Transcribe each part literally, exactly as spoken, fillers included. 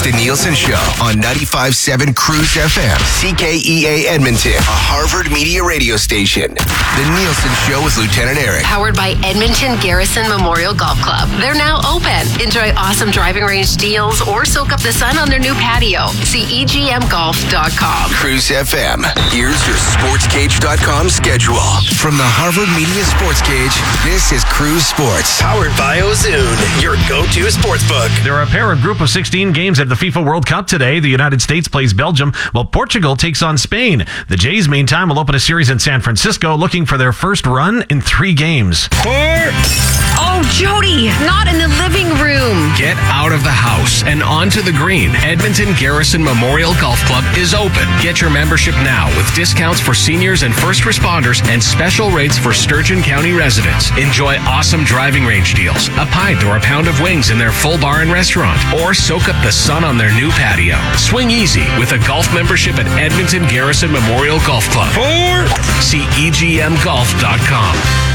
It's the Nielsen Show on ninety-five point seven Cruise F M, C K E A Edmonton, a Harvard Media radio station. The Nielsen Show with Lieutenant Eric. Powered by Edmonton Garrison Memorial Golf Club. They're now open. Enjoy awesome driving range deals or soak up the sun on their new patio. See E G M golf dot com. Cruise F M. Here's your sports cage dot com schedule. From the Harvard Media Sports Cage, this is Cruise Sports. Powered by Ozoon, your go-to sportsbook. There are a pair of group of sixteen games at the FIFA World Cup today. The United States plays Belgium, while Portugal takes on Spain. The Jays, meantime, will open a series in San Francisco, looking for their first run in three games. Oh, Jody, not in the living room. Get out of the house and onto the green. Edmonton Garrison Memorial Golf Club is open. Get your membership now with discounts for seniors and first responders and special rates for Sturgeon County residents. Enjoy awesome driving range deals, a pint or a pound of wings in their full bar and restaurant, or soak up the sun on their new patio. Swing easy with a golf membership at Edmonton Garrison Memorial Golf Club. See E G M golf dot com.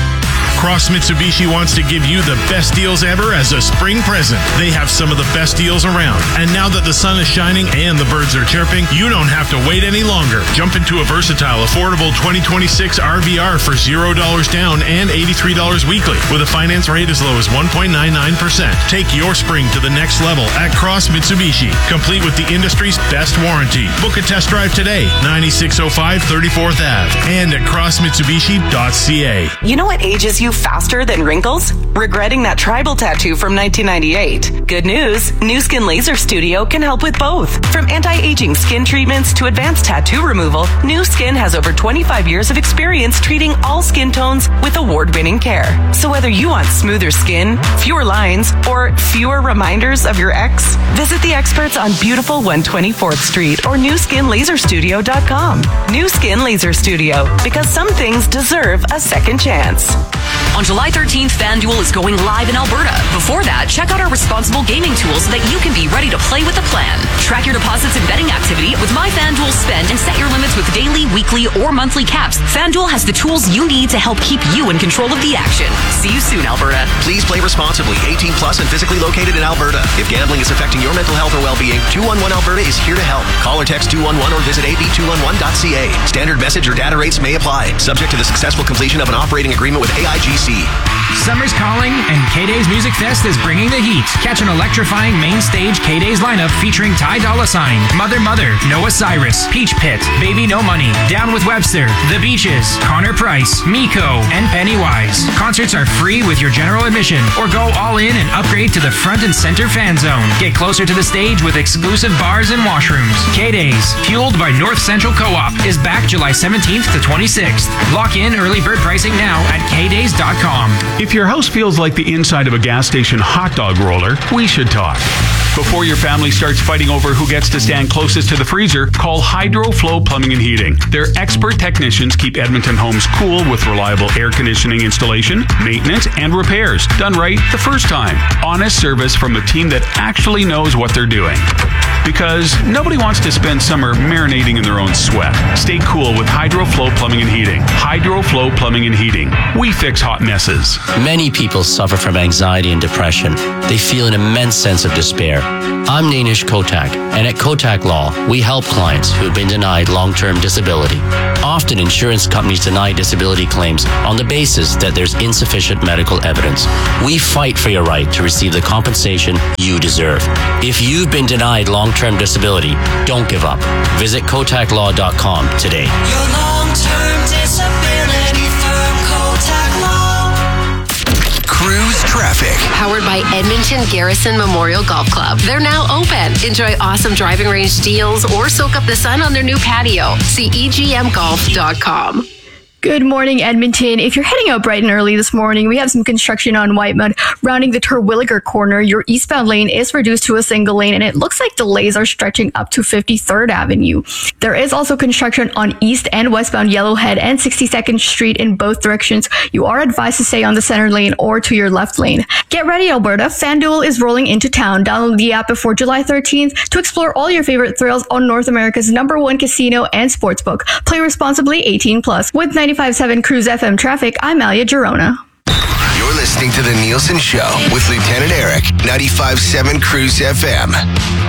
Cross Mitsubishi wants to give you the best deals ever as a spring present. They have some of the best deals around. And now that the sun is shining and the birds are chirping, you don't have to wait any longer. Jump into a versatile, affordable twenty twenty-six R V R for zero dollars down and eighty-three dollars weekly with a finance rate as low as one point nine nine percent. Take your spring to the next level at Cross Mitsubishi, complete with the industry's best warranty. Book a test drive today, ninety-six oh five thirty-fourth Avenue and at cross mitsubishi dot c a. You know what ages you faster than wrinkles? Regretting that tribal tattoo from nineteen ninety-eight? Good news, Nu Skin Laser Studio can help with both. From anti-aging skin treatments to advanced tattoo removal, Nu Skin has over twenty-five years of experience treating all skin tones with award-winning care. So whether you want smoother skin, fewer lines, or fewer reminders of your ex, visit the experts on beautiful one hundred twenty-fourth Street or nu skin laser studio dot com. Nu Skin Laser Studio, because some things deserve a second chance. On July thirteenth, FanDuel is going live in Alberta. Before that, check out our responsible gaming tools so that you can be ready to play with a plan. Track your deposits and betting activity with My FanDuel Spend and set your limits with daily, weekly, or monthly caps. FanDuel has the tools you need to help keep you in control of the action. See you soon, Alberta. Please play responsibly. eighteen plus and physically located in Alberta. If gambling is affecting your mental health or well-being, two one one Alberta is here to help. Call or text two one one or visit a b two one one dot c a. Standard message or data rates may apply. Subject to the successful completion of an operating agreement with A I G C. Summer's calling, and K-Days Music Fest is bringing the heat. Catch an electrifying main stage K-Days lineup featuring Ty Dolla Sign, Mother Mother, Noah Cyrus, Peach Pit, Baby No Money, Down with Webster, The Beaches, Connor Price, Miko, and Pennywise. Concerts are free with your general admission, or go all in and upgrade to the front and center fan zone. Get closer to the stage with exclusive bars and washrooms. K-Days, fueled by North Central Co-op, is back July seventeenth to twenty-sixth. Lock in early bird pricing now at k days dot com. If your house feels like the inside of a gas station hot dog roller, we should talk. Before your family starts fighting over who gets to stand closest to the freezer, call HydroFlow Plumbing and Heating. Their expert technicians keep Edmonton homes cool with reliable air conditioning installation, maintenance, and repairs. Done right the first time. Honest service from a team that actually knows what they're doing. Because nobody wants to spend summer marinating in their own sweat. Stay cool with HydroFlow Plumbing and Heating. HydroFlow Plumbing and Heating. We fix hot messes. Many people suffer from anxiety and depression. They feel an immense sense of despair. I'm Nainish Kotak, and at Kotak Law, we help clients who have been denied long-term disability. Often, insurance companies deny disability claims on the basis that there's insufficient medical evidence. We fight for your right to receive the compensation you deserve. If you've been denied long-term disability, don't give up. Visit kotak law dot com today. Your long-term disability firm, Kotak Law. Cruise traffic. Powered by Edmonton Garrison Memorial Golf Club. They're now open. Enjoy awesome driving range deals or soak up the sun on their new patio. See e g m golf dot com. Good morning, Edmonton. If you're heading out bright and early this morning, we have some construction on Whitemud. Rounding the Terwilliger corner, your eastbound lane is reduced to a single lane, and it looks like delays are stretching up to fifty-third Avenue. There is also construction on east and westbound Yellowhead and sixty-second Street in both directions. You are advised to stay on the center lane or to your left lane. Get ready, Alberta. FanDuel is rolling into town. Download the app before July thirteenth to explore all your favorite thrills on North America's number one casino and sportsbook. Play responsibly, eighteen plus. With ninety-five point seven Cruise F M traffic, I'm Alia Girona. You're listening to The Nielsen Show with Lieutenant Eric, ninety-five point seven Cruise F M.